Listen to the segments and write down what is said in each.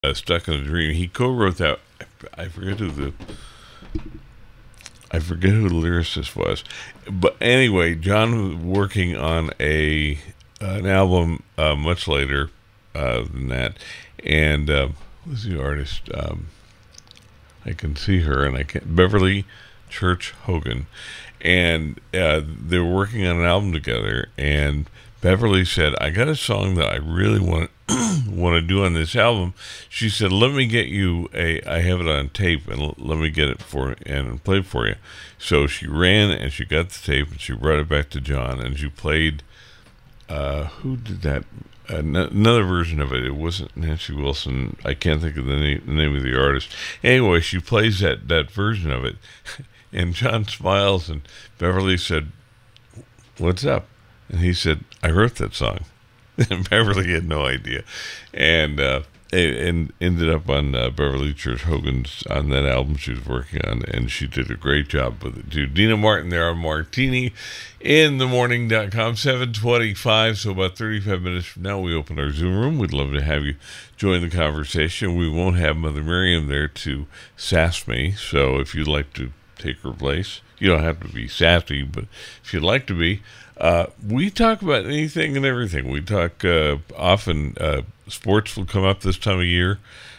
Stuck in a Dream. He co-wrote that. I forget who the lyricist was, but anyway, John was working on an album much later than that, and who's the artist? I can see her, and I can't. Beverly Church Hogan, and they were working on an album together. And Beverly said, "I got a song that I really want to do on this album." She said, "Let me get you I have it on tape, and let me get it and play it for you." So she ran and she got the tape and she brought it back to John, and she played. Who did that? Another version of it. It wasn't Nancy Wilson. I can't think of the name of the artist. Anyway, she plays that version of it, and John smiles, and Beverly said, "What's up?" And he said, "I wrote that song." And Beverly had no idea, and ended up on Beverly Church Hogan's on that album she was working on, and she did a great job with it too. Dina Martin there on Martini in the morning.com, 7:25, so about 35 minutes from now we open our Zoom room. We'd love to have you join the conversation. We won't have Mother Miriam there to sass me, so if you'd like to take her place, you don't have to be sassy, but if you'd like to be, we talk about anything and everything. We talk often. Sports will come up this time of year.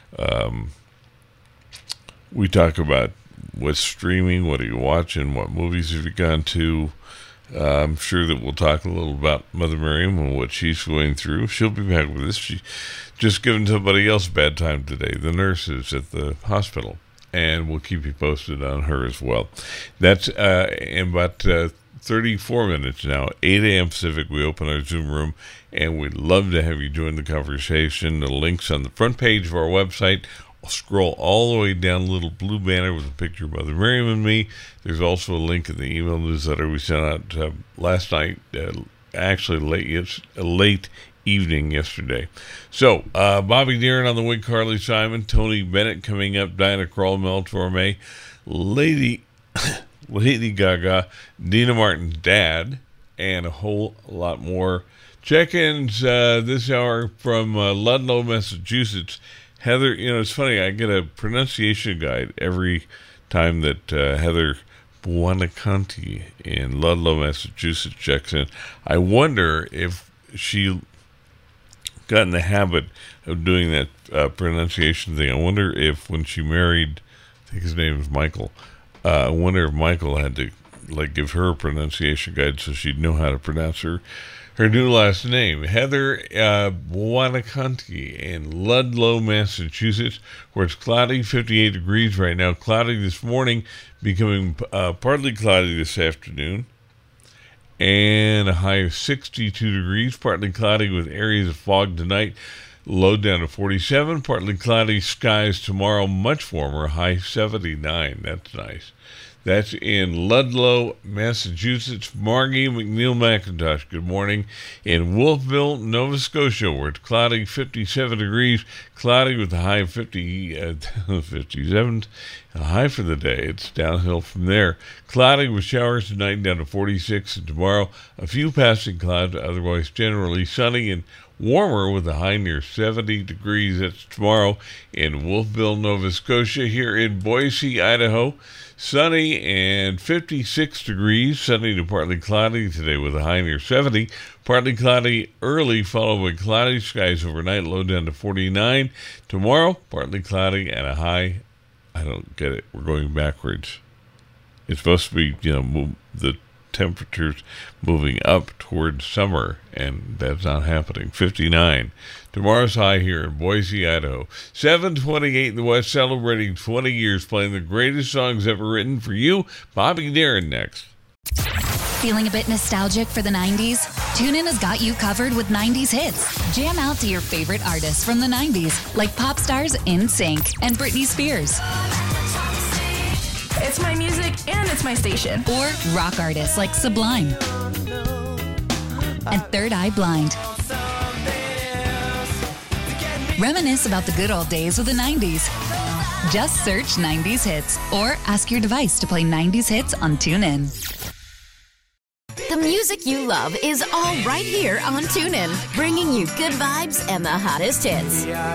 We talk about what's streaming, what are you watching, what movies have you gone to. I'm sure that we'll talk a little about Mother Miriam and what she's going through. She'll be back with us. She just given somebody else a bad time today. The nurses at the hospital. And we'll keep you posted on her as well. That's in about 34 minutes now, 8 a.m. Pacific. We open our Zoom room, and we'd love to have you join the conversation. The link's on the front page of our website. I'll scroll all the way down, a little blue banner with a picture of Mother Miriam and me. There's also a link in the email newsletter we sent out last night, actually late evening yesterday. So, Bobby Darin on the wing, Carly Simon, Tony Bennett coming up, Diana Krall, Mel Torme, Lady Gaga, Dina Martin's dad, and a whole lot more. Check-ins this hour from Ludlow, Massachusetts. Heather, it's funny, I get a pronunciation guide every time that Heather Buonaconti in Ludlow, Massachusetts checks in. I wonder if she got in the habit of doing that pronunciation thing. I wonder if when she married, I think his name is Michael, I wonder if Michael had to give her a pronunciation guide so she'd know how to pronounce her new last name. Heather Buonaconti in Ludlow, Massachusetts, where it's cloudy, 58 degrees right now. Cloudy this morning, becoming partly cloudy this afternoon, and a high of 62 degrees, partly cloudy with areas of fog tonight. Low down to 47, partly cloudy skies tomorrow, much warmer, high 79. That's nice. That's in Ludlow, Massachusetts. Margie McNeil McIntosh, good morning. In Wolfville, Nova Scotia, where it's cloudy, 57 degrees, cloudy with a high of 57, a high for the day. It's downhill from there. Cloudy with showers tonight, down to 46, and tomorrow a few passing clouds, otherwise generally sunny and warmer with a high near 70 degrees. That's tomorrow in Wolfville, Nova Scotia. Here in Boise, Idaho, sunny and 56 degrees, sunny to partly cloudy today with a high near 70. Partly cloudy early, followed by cloudy skies overnight, low down to 49. Tomorrow, partly cloudy and a high. I don't get it. We're going backwards. It's supposed to be, the temperatures moving up towards summer, and that's not happening. 59. Tomorrow's high here in Boise, Idaho. 7:28 in the West, celebrating 20 years playing the greatest songs ever written for you. Bobby Darin next. Feeling a bit nostalgic for the 90s? TuneIn has got you covered with 90s hits. Jam out to your favorite artists from the 90s, like pop stars NSYNC and Britney Spears. It's my music and it's my station. Or rock artists like Sublime and Third Eye Blind. Reminisce about the good old days of the 90s. Just search 90s hits or ask your device to play 90s hits on TuneIn. The music you love is all right here on TuneIn, bringing you good vibes and the hottest hits.